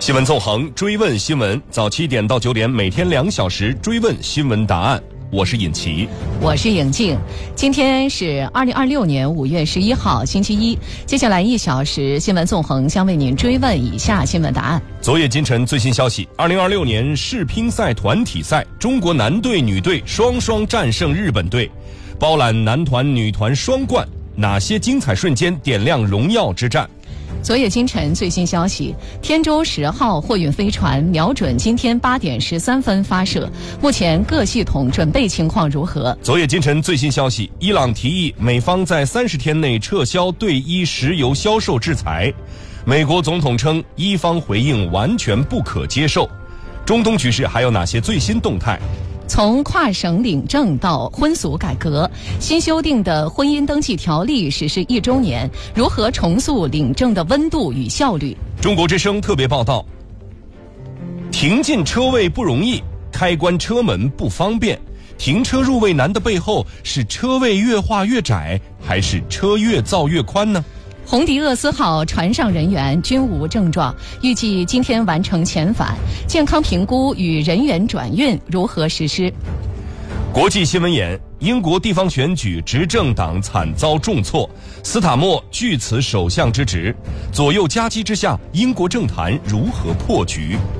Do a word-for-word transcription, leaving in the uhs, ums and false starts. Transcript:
新闻纵横，追问新闻，早七点到九点，每天两小时追问新闻答案。我是尹奇， 我是颖静。今天是二零二六年五月十一号，星期一。接下来一小时，新闻纵横将为您追问以下新闻答案。 昨夜今晨最新消息，二零二六年世乒赛团体赛，中国男队、女队双双战胜日本队，包揽男团、女团双冠。哪些精彩瞬间点亮荣耀之战？ 昨夜今晨最新消息，天舟十号货运飞船瞄准今天八点十三分发射，目前各系统准备情况如何？ 昨夜今晨最新消息，伊朗提议美方在三十天内撤销对伊石油销售制裁，美国总统称伊方回应完全不可接受。中东局势还有哪些最新动态？ 从跨省领证到婚俗改革，新修订的婚姻登记条例实施一周年，如何重塑领证的温度与效率？ 中国之声特别报道，停进车位不容易，开关车门不方便，停车入位难的背后是车位越画越窄，还是车越造越宽呢？ 红迪厄斯号船上人员均无症状，预计今天完成遣返。健康评估与人员转运如何实施？ 国际新闻眼：英国地方选举执政党惨遭重挫，斯塔默据此首相之职，左右夹击之下，英国政坛如何破局？